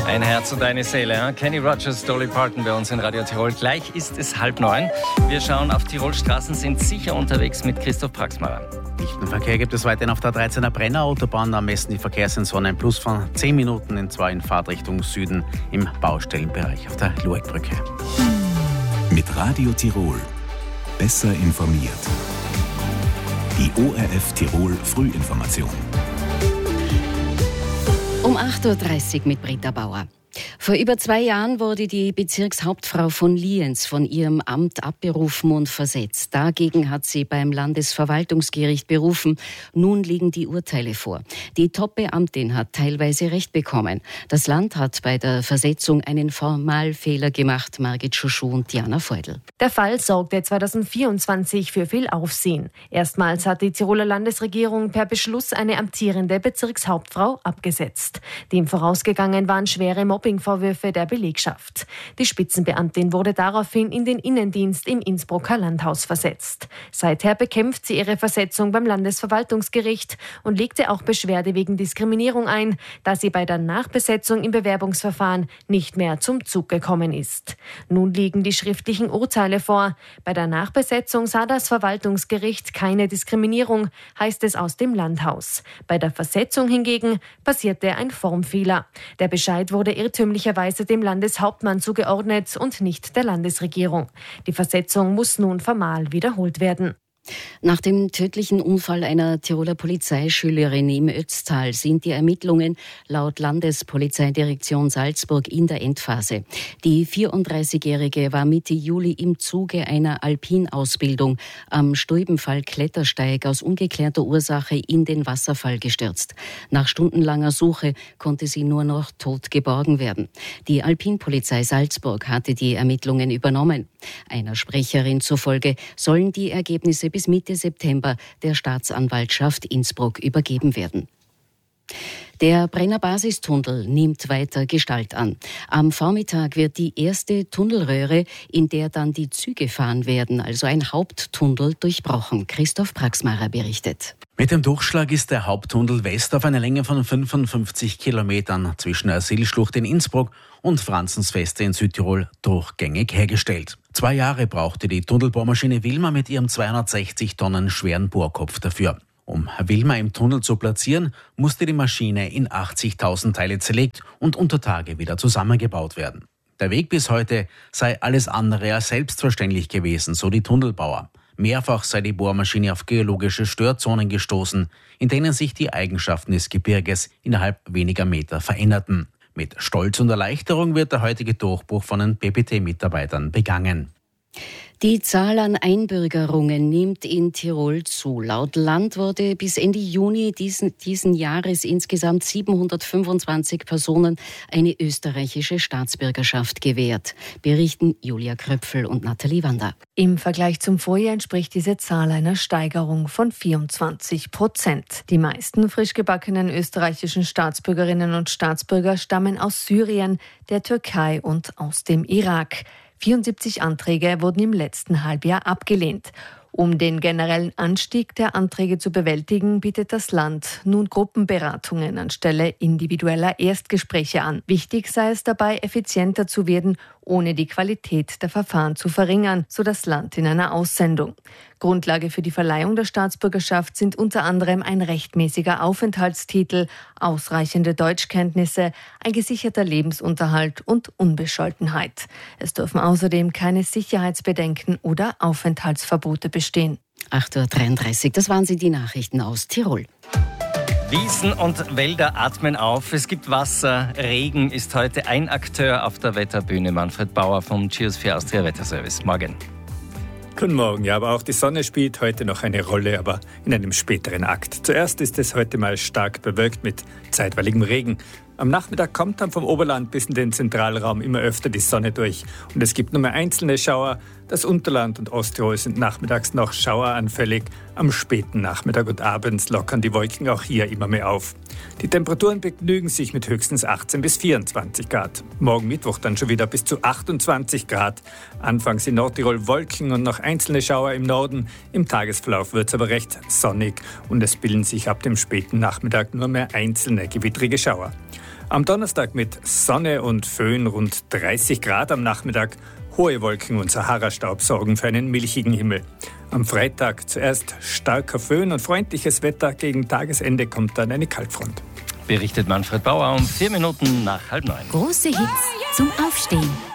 Ein Herz und eine Seele. Kenny Rogers, Dolly Parton bei uns in Radio Tirol. Gleich ist es 8:30. Wir schauen auf Tirol-Straßen, sind sicher unterwegs mit Christoph Praxmarer. Dichten Verkehr gibt es weiterhin auf der 13er Brenner-Autobahn. Am besten die Verkehrssensoren ein Plus von 10 Minuten in 2 in Fahrtrichtung Süden im Baustellenbereich auf der Lueckbrücke. Mit Radio Tirol. Besser informiert. Die ORF Tirol Frühinformation. Um 8:30 Uhr mit Britta Bauer. Vor über 2 Jahren wurde die Bezirkshauptfrau von Lienz von ihrem Amt abberufen und versetzt. Dagegen hat sie beim Landesverwaltungsgericht berufen. Nun liegen die Urteile vor. Die Top-Beamtin hat teilweise Recht bekommen. Das Land hat bei der Versetzung einen Formalfehler gemacht. Margit Schuschuh und Diana Feudel. Der Fall sorgte 2024 für viel Aufsehen. Erstmals hat die Tiroler Landesregierung per Beschluss eine amtierende Bezirkshauptfrau abgesetzt. Dem vorausgegangen waren schwere Mobbingvorwürfe der Belegschaft. Die Spitzenbeamtin wurde daraufhin in den Innendienst im Innsbrucker Landhaus versetzt. Seither bekämpft sie ihre Versetzung beim Landesverwaltungsgericht und legte auch Beschwerde wegen Diskriminierung ein, da sie bei der Nachbesetzung im Bewerbungsverfahren nicht mehr zum Zug gekommen ist. Nun liegen die schriftlichen Urteile vor. Bei der Nachbesetzung sah das Verwaltungsgericht keine Diskriminierung, heißt es aus dem Landhaus. Bei der Versetzung hingegen passierte ein Formfehler. Der Bescheid wurde irrtümlicherweise dem Landeshauptmann zugeordnet und nicht der Landesregierung. Die Versetzung muss nun formal wiederholt werden. Nach dem tödlichen Unfall einer Tiroler Polizeischülerin im Ötztal sind die Ermittlungen laut Landespolizeidirektion Salzburg in der Endphase. Die 34-Jährige war Mitte Juli im Zuge einer Alpinausbildung am Stulbenfall-Klettersteig aus ungeklärter Ursache in den Wasserfall gestürzt. Nach stundenlanger Suche konnte sie nur noch tot geborgen werden. Die Alpinpolizei Salzburg hatte die Ermittlungen übernommen. Einer Sprecherin zufolge sollen die Ergebnisse bis Mitte September der Staatsanwaltschaft Innsbruck übergeben werden. Der Brenner Basistunnel nimmt weiter Gestalt an. Am Vormittag wird die erste Tunnelröhre, in der dann die Züge fahren werden, also ein Haupttunnel, durchbrochen. Christoph Praxmarer berichtet. Mit dem Durchschlag ist der Haupttunnel West auf einer Länge von 55 Kilometern zwischen der Silschlucht in Innsbruck und Franzensfeste in Südtirol durchgängig hergestellt. 2 Jahre brauchte die Tunnelbohrmaschine Wilma mit ihrem 260 Tonnen schweren Bohrkopf dafür. Um Wilma im Tunnel zu platzieren, musste die Maschine in 80.000 Teile zerlegt und unter Tage wieder zusammengebaut werden. Der Weg bis heute sei alles andere als selbstverständlich gewesen, so die Tunnelbauer. Mehrfach sei die Bohrmaschine auf geologische Störzonen gestoßen, in denen sich die Eigenschaften des Gebirges innerhalb weniger Meter veränderten. Mit Stolz und Erleichterung wird der heutige Durchbruch von den BPT-Mitarbeitern begangen. Die Zahl an Einbürgerungen nimmt in Tirol zu. Laut Land wurde bis Ende Juni diesen Jahres insgesamt 725 Personen eine österreichische Staatsbürgerschaft gewährt, berichten Julia Kröpfel und Nathalie Wander. Im Vergleich zum Vorjahr entspricht diese Zahl einer Steigerung von 24%. Die meisten frisch gebackenen österreichischen Staatsbürgerinnen und Staatsbürger stammen aus Syrien, der Türkei und aus dem Irak. 74 Anträge wurden im letzten Halbjahr abgelehnt. Um den generellen Anstieg der Anträge zu bewältigen, bietet das Land nun Gruppenberatungen anstelle individueller Erstgespräche an. Wichtig sei es dabei, effizienter zu werden, ohne die Qualität der Verfahren zu verringern, so das Land in einer Aussendung. Grundlage für die Verleihung der Staatsbürgerschaft sind unter anderem ein rechtmäßiger Aufenthaltstitel, ausreichende Deutschkenntnisse, ein gesicherter Lebensunterhalt und Unbescholtenheit. Es dürfen außerdem keine Sicherheitsbedenken oder Aufenthaltsverbote bestehen. 8:33 Uhr, das waren sie, die Nachrichten aus Tirol. Wiesen und Wälder atmen auf. Es gibt Wasser. Regen ist heute ein Akteur auf der Wetterbühne. Manfred Bauer vom Geosphere Austria Wetterservice. Morgen. Guten Morgen. Ja, aber auch die Sonne spielt heute noch eine Rolle, aber in einem späteren Akt. Zuerst ist es heute mal stark bewölkt mit zeitweiligem Regen. Am Nachmittag kommt dann vom Oberland bis in den Zentralraum immer öfter die Sonne durch. Und es gibt nur mehr einzelne Schauer. Das Unterland und Osttirol sind nachmittags noch schaueranfällig. Am späten Nachmittag und abends lockern die Wolken auch hier immer mehr auf. Die Temperaturen begnügen sich mit höchstens 18 bis 24 Grad. Morgen Mittwoch dann schon wieder bis zu 28 Grad. Anfangs in Nordtirol Wolken und noch einzelne Schauer im Norden. Im Tagesverlauf wird es aber recht sonnig und es bilden sich ab dem späten Nachmittag nur mehr einzelne gewittrige Schauer. Am Donnerstag mit Sonne und Föhn rund 30 Grad am Nachmittag. Hohe Wolken und Sahara-Staub sorgen für einen milchigen Himmel. Am Freitag zuerst starker Föhn und freundliches Wetter. Gegen Tagesende kommt dann eine Kaltfront. Berichtet Manfred Bauer um 4 Minuten nach 8:30. Große Hits zum Aufstehen.